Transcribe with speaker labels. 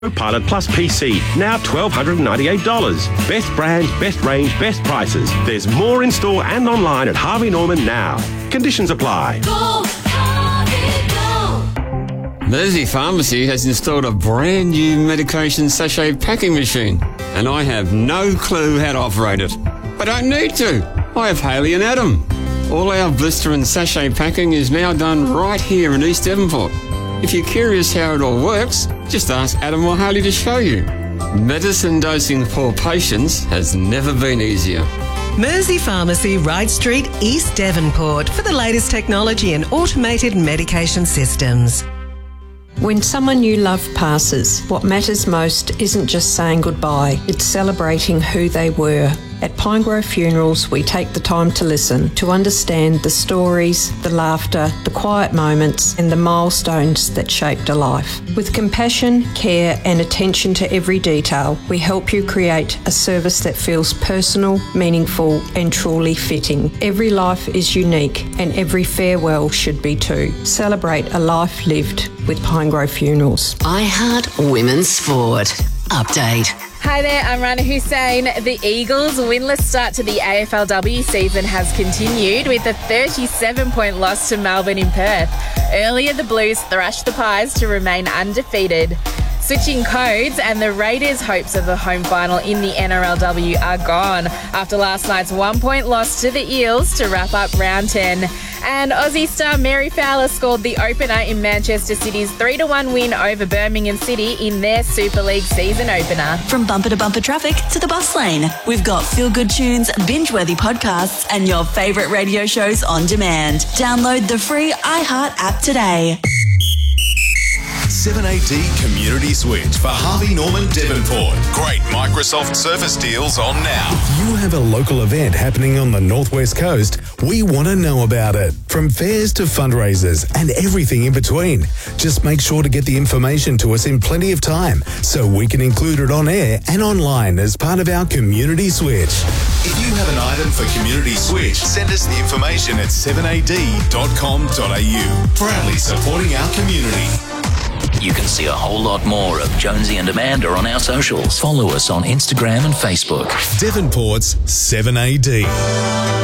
Speaker 1: Pilot Plus PC, now $1,298. Best brand, best range, best prices. There's more in store and online at Harvey Norman now. Conditions apply.
Speaker 2: Go, Harvey, go.
Speaker 3: Mersey Pharmacy has installed a brand new medication sachet packing machine, and I have no clue how to operate it. I don't need to. I have Haley and Adam. All our blister and sachet packing is now done right here in East Devonport. If you're curious how it all works, just ask Adam or Haley to show you. Medicine dosing for patients has never been easier.
Speaker 4: Mersey Pharmacy, Wright Street, East Devonport, for the latest technology and automated medication systems.
Speaker 5: When someone you love passes, what matters most isn't just saying goodbye, it's celebrating who they were. At Pinegrove Funerals, we take the time to listen, to understand the stories, the laughter, the quiet moments, and the milestones that shaped a life. With compassion, care, and attention to every detail, we help you create a service that feels personal, meaningful, and truly fitting. Every life is unique, and every farewell should be too. Celebrate a life lived with Pinegrove Funerals.
Speaker 6: iHeart Women's Sport. Update.
Speaker 7: Hi there, I'm Rana Hussain. The Eagles' winless start to the AFLW season has continued with a 37-point loss to Melbourne in Perth. Earlier, the Blues thrashed the Pies to remain undefeated. Switching codes, and the Raiders' hopes of a home final in the NRLW are gone after last night's 1-point loss to the Eels to wrap up round 10. And Aussie star Mary Fowler scored the opener in Manchester City's 3-1 win over Birmingham City in their Super League season opener.
Speaker 8: From bumper to bumper traffic to the bus lane, we've got feel-good tunes, binge-worthy podcasts, and your favourite radio shows on demand. Download the free iHeart app today.
Speaker 9: 7AD Community Switch for Harvey Norman Devonport. Great Microsoft Surface deals on now.
Speaker 10: If you have a local event happening on the Northwest Coast, we want to know about it. From fairs to fundraisers and everything in between. Just make sure to get the information to us in plenty of time so we can include it on air and online as part of our Community Switch.
Speaker 9: If you have an item for Community Switch, send us the information at 7ad.com.au. Proudly supporting our community.
Speaker 11: You can see a whole lot more of Jonesy and Amanda on our socials. Follow us on Instagram and Facebook.
Speaker 9: Devonport's 7AD.